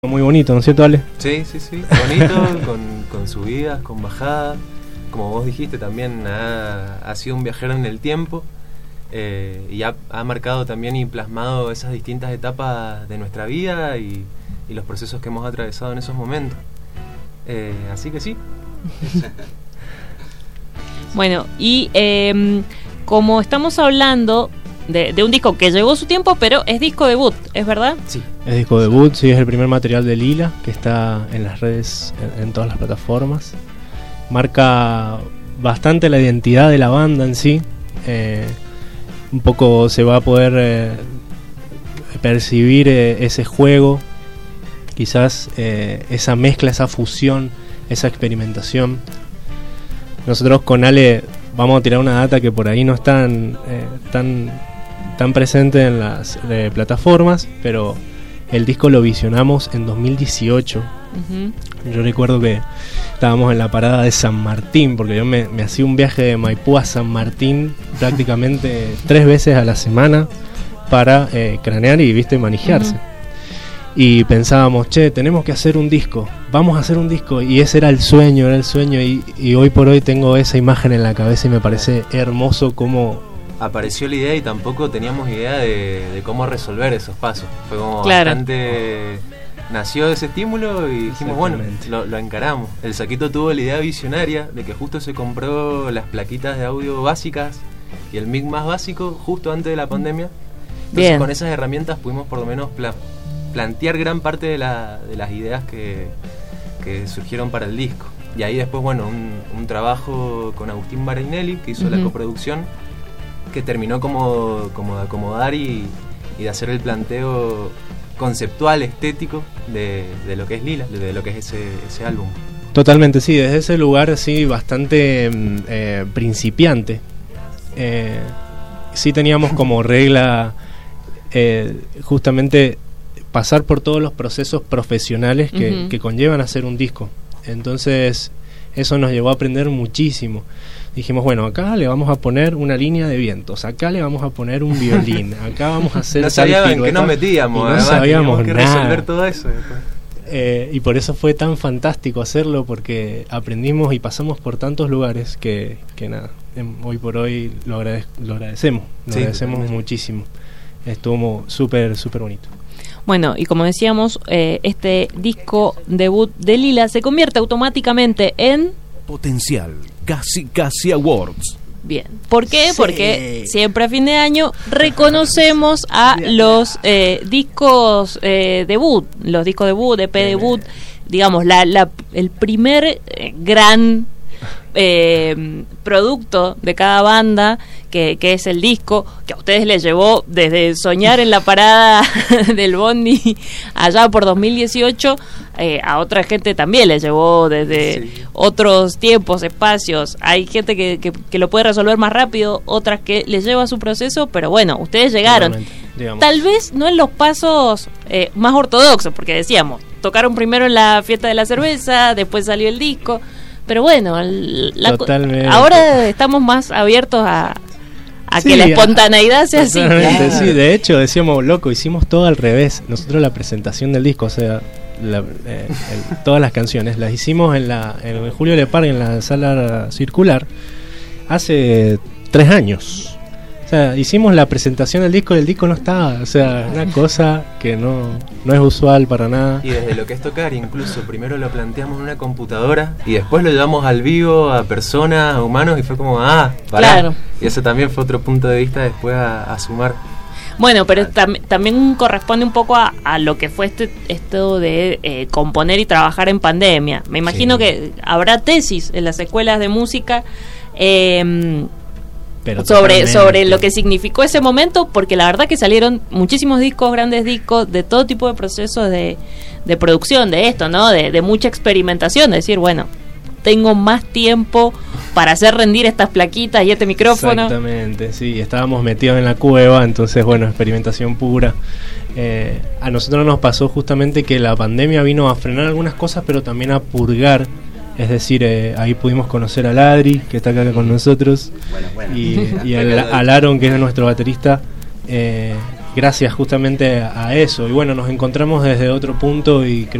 Muy bonito, ¿no es cierto, Ale? Sí, bonito, con subidas, con bajadas. Como vos dijiste, también ha sido un viajero en el tiempo y ha marcado también y plasmado esas distintas etapas de nuestra vida y los procesos que hemos atravesado en esos momentos. Así que sí. Bueno, y como estamos hablando de un disco que llegó su tiempo, pero es disco debut, ¿es verdad? Sí. Es disco debut, sí, es el primer material de Lila, que está en las redes, en todas las plataformas. Marca bastante la identidad de la banda en sí. Un poco se va a poder percibir ese juego, quizás esa mezcla, esa fusión, esa experimentación. Nosotros con Ale vamos a tirar una data que por ahí no está tan presente en las plataformas, pero el disco lo visionamos en 2018. Uh-huh. Yo recuerdo que estábamos en la parada de San Martín, porque yo me hacía un viaje de Maipú a San Martín prácticamente 3 veces a la semana para cranear y manejarse. Uh-huh. Y pensábamos, tenemos que hacer un disco, vamos a hacer un disco, y ese era el sueño, y hoy por hoy tengo esa imagen en la cabeza y me parece hermoso cómo apareció la idea y tampoco teníamos idea de cómo resolver esos pasos. Fue como bastante... Nació ese estímulo y dijimos, bueno, lo encaramos. El Saquito tuvo la idea visionaria de que justo se compró las plaquitas de audio básicas y el mic más básico justo antes de la pandemia. Entonces con esas herramientas pudimos por lo menos plantear gran parte de las ideas que surgieron para el disco. Y ahí después, bueno, un trabajo con Agustín Barainelli, que hizo la coproducción, que terminó como de acomodar y de hacer el planteo conceptual, estético de lo que es Lila, de lo que es ese álbum. Totalmente, sí, desde ese lugar sí bastante principiante. Sí teníamos como regla justamente pasar por todos los procesos profesionales que conllevan a hacer un disco. Entonces eso nos llevó a aprender muchísimo. Dijimos, bueno, acá le vamos a poner una línea de vientos, acá le vamos a poner un violín, acá vamos a hacer no sabíamos en qué nos metíamos, no sabíamos que nada. Resolver todo eso y por eso fue tan fantástico hacerlo, porque aprendimos y pasamos por tantos lugares que nada, hoy por hoy lo agradecemos muchísimo. Estuvo súper bonito. Bueno, y como decíamos, este disco debut de Lila se convierte automáticamente en Potencial Casi Awards. Bien, ¿por qué? Sí. Porque siempre a fin de año reconocemos a los discos debut, los discos debut, EP debut, digamos, el primer gran producto de cada banda, que es el disco, que a ustedes les llevó desde soñar en la parada del Bondi allá por 2018, a otra gente también les llevó desde otros tiempos, espacios. Hay gente que lo puede resolver más rápido, otras que les lleva su proceso, pero bueno, ustedes llegaron. Tal vez no en los pasos más ortodoxos, porque decíamos, tocaron primero en la fiesta de la cerveza, después salió el disco. Pero bueno, ahora estamos más abiertos a que la espontaneidad sea así. Sí, de hecho, decíamos, loco, hicimos todo al revés. Nosotros la presentación del disco, o sea, todas las canciones, las hicimos en Julio Lepar, en la sala circular, hace 3 años. O sea, hicimos la presentación del disco y el disco no estaba. O sea, una cosa que no es usual para nada. Y desde lo que es tocar, incluso primero lo planteamos en una computadora y después lo llevamos al vivo a personas, a humanos, y fue como, pará. Claro. Y eso también fue otro punto de vista después a sumar. Bueno, pero también corresponde un poco a lo que fue esto de componer y trabajar en pandemia. Me imagino que habrá tesis en las escuelas de música sobre lo que significó ese momento, porque la verdad que salieron muchísimos discos, grandes discos, de todo tipo de procesos de producción de esto, ¿no? De mucha experimentación, de decir, bueno, tengo más tiempo para hacer rendir estas plaquitas y este micrófono. Exactamente, sí, estábamos metidos en la cueva, entonces bueno, experimentación pura. A nosotros nos pasó justamente que la pandemia vino a frenar algunas cosas, pero también a purgar. Es decir, ahí pudimos conocer a Ladri, que está acá con nosotros, y al Aaron, que es nuestro baterista, gracias justamente a eso. Y bueno, nos encontramos desde otro punto y creo